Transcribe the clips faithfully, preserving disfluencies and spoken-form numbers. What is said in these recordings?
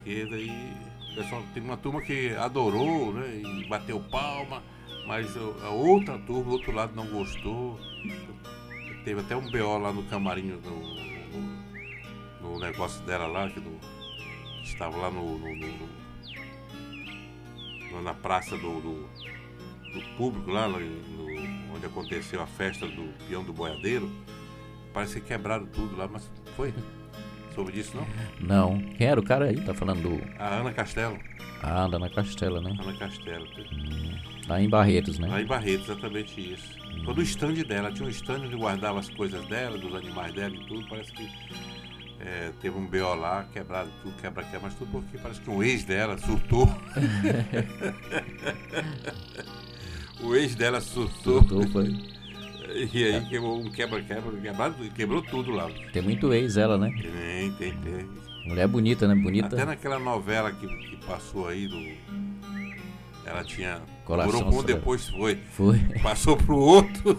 esquerda e o pessoal, tem uma turma que adorou, né, e bateu palma, mas a outra turma, do outro lado, não gostou. Teve até um B O lá no camarim, no, no, no negócio dela lá, que no, estava lá no, no, no, no na praça do, do, do público, lá no, no, onde aconteceu a festa do peão do boiadeiro. Parece que quebraram tudo lá, mas foi? Soube disso, não? Não. Quem era o cara aí? Tá falando do... A Ana Castelo. Ah, da Ana Castela, né? Ana Castelo. Hum, lá em Barretos, né? Lá em Barretos, exatamente isso. Hum. Foi do stand dela. Tinha um stand onde guardava as coisas dela, dos animais dela e tudo. Parece que é, teve um B O lá, quebrado tudo, quebra-quebra, mas tudo porque parece que um ex dela surtou. O ex dela surtou. Surtou, foi. E aí quebrou um quebra-quebra, quebrou, quebrou tudo lá. Tem muito ex ela, né? Tem, tem, tem. Mulher bonita, né? Bonita. Até naquela novela que, que passou aí do... Ela tinha... Coração Por um, depois foi. Foi. Passou pro outro.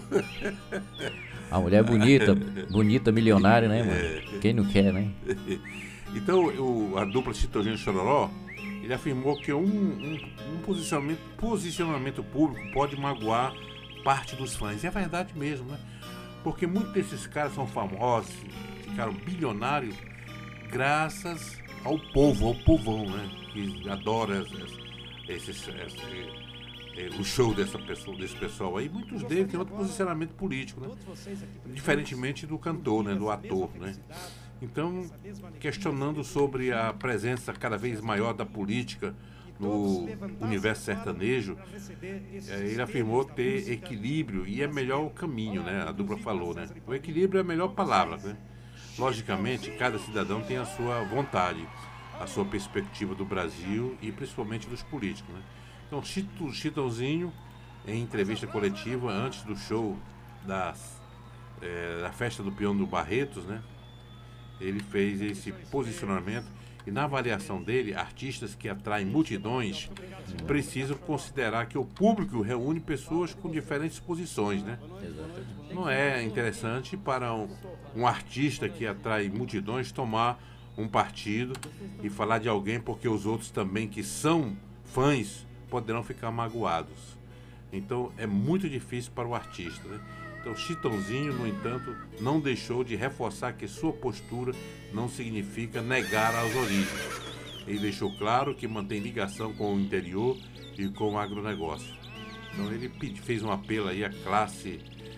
A mulher bonita, bonita, milionária, né, mano? É. Quem não quer, né? Então, o, a dupla Chitãozinho e Chororó, ele afirmou que um, um, um posicionamento, posicionamento público pode magoar parte dos fãs. E é verdade mesmo, né? Porque muitos desses caras são famosos, ficaram bilionários graças ao povo, ao povão, né? Que adora esses, esses, esses, o show dessa pessoa, desse pessoal aí. Muitos deles têm outro posicionamento político, né? Diferentemente do cantor, né? Do ator, né? Então, questionando sobre a presença cada vez maior da política no universo sertanejo, ele afirmou ter equilíbrio e é melhor o caminho, né? A dupla falou, né? O equilíbrio é a melhor palavra, né? Logicamente, cada cidadão tem a sua vontade, a sua perspectiva do Brasil e principalmente dos políticos, né? Então, Chito, Chitãozinho, em entrevista coletiva antes do show das, é, da festa do Peão do Barretos, né? Ele fez esse posicionamento. E na avaliação dele, artistas que atraem multidões precisam considerar que o público reúne pessoas com diferentes posições, né? Não é interessante para um, um artista que atrai multidões tomar um partido e falar de alguém porque os outros também que são fãs poderão ficar magoados. Então é muito difícil para o artista, né? Então, Chitãozinho, no entanto, não deixou de reforçar que sua postura não significa negar as origens. Ele deixou claro que mantém ligação com o interior e com o agronegócio. Então, ele fez um apelo aí à classe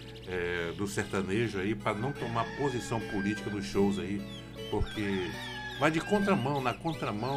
é, do sertanejo aí para não tomar posição política nos shows aí, porque vai de contramão, na contramão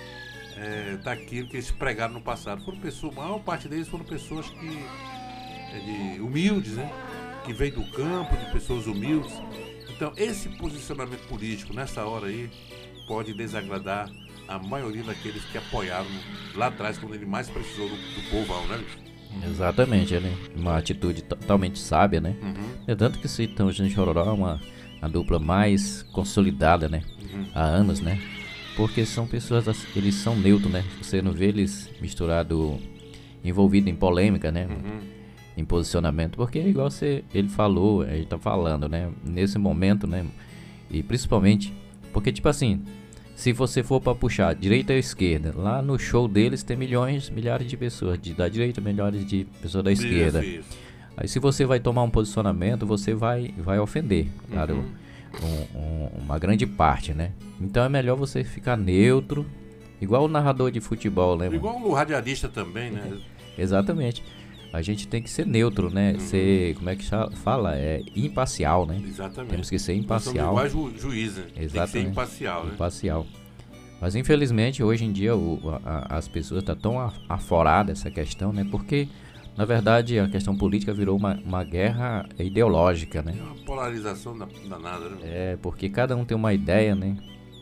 é, daquilo que eles pregaram no passado. Foram pessoas, a maior parte deles foram pessoas que é, de, humildes, né? Que veio do campo, de pessoas humildes. Então, esse posicionamento político, nessa hora aí, pode desagradar a maioria daqueles que apoiaram lá atrás, quando ele mais precisou do, do povão, né? Exatamente, né? Uma atitude totalmente sábia, né? Uhum. É tanto que Chitãozinho e Chororó é uma a dupla mais consolidada, né? Uhum. Há anos, né? Porque são pessoas, eles são neutros, né? Você não vê eles misturados, envolvidos em polêmica, né? Uhum. Em posicionamento, porque é igual você, ele falou, ele tá falando, né, nesse momento, né, e principalmente, porque tipo assim, se você for para puxar direita ou esquerda, lá no show deles tem milhões, milhares de pessoas, de, da direita, milhares de pessoas da esquerda, isso, isso. Aí se você vai tomar um posicionamento, você vai, vai ofender, claro, uhum. um, um, uma grande parte, né, então é melhor você ficar neutro, igual o narrador de futebol, né, igual o radialista também, né, exatamente. A gente tem que ser neutro, né? Uhum. Ser, como é que fala? É imparcial, né? Exatamente. Temos que ser imparcial. Nós somos iguais ju juízes, né? Exatamente. Tem que ser imparcial, né? Imparcial. Mas infelizmente hoje em dia o, a, as pessoas estão tão aforadas essa questão, né? Porque na verdade a questão política virou uma, uma guerra ideológica, né? É uma polarização danada, né? É, porque cada um tem uma ideia, né?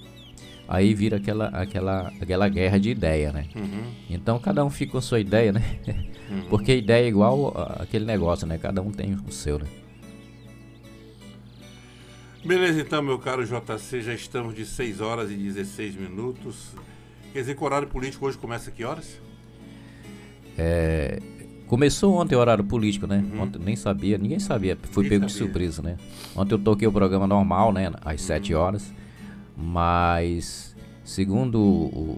Aí vira aquela, aquela, aquela guerra de ideia, né? Uhum. Então cada um fica com a sua ideia, né? Uhum. Porque ideia é igual aquele negócio, né? Cada um tem o seu, né? Beleza, então, meu caro J C, já estamos de seis horas e dezesseis minutos. Quer dizer que o horário político hoje começa a que horas? É, começou ontem o horário político, né? Uhum. Ontem nem sabia, ninguém sabia, fui ninguém pego de sabia. surpresa, né? Ontem eu toquei o programa normal, né? Às sete horas. Mas segundo o,